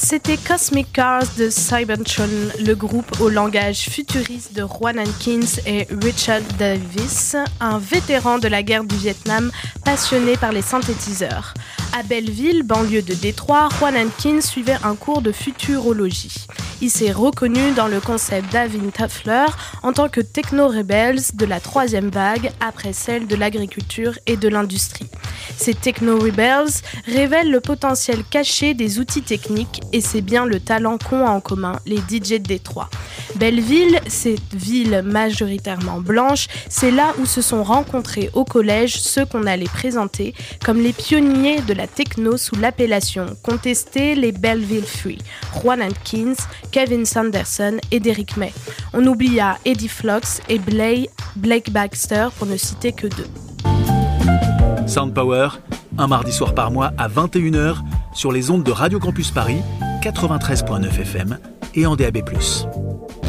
C'était Cosmic Cars de Cybertron, le groupe au langage futuriste de Juan Atkins et Richard Davis, un vétéran de la guerre du Vietnam passionné par les synthétiseurs. À Belleville, banlieue de Détroit, Juan Atkins suivait un cours de futurologie. Il s'est reconnu dans le concept d'Alvin Toffler en tant que techno-rebels de la troisième vague après celle de l'agriculture et de l'industrie. Ces techno-rebels révèlent le potentiel caché des outils techniques et c'est bien le talent qu'ont en commun les DJ de Détroit. Belleville, cette ville majoritairement blanche, c'est là où se sont rencontrés au collège ceux qu'on allait présenter comme les pionniers de la techno sous l'appellation contestée les Belleville Free, Juan Atkins, Kevin Sanderson et Derrick May. On oublia Eddie Flox et Blake Baxter pour ne citer que deux. Sound Power, un mardi soir par mois à 21h sur les ondes de Radio Campus Paris, 93.9 FM et en DAB+.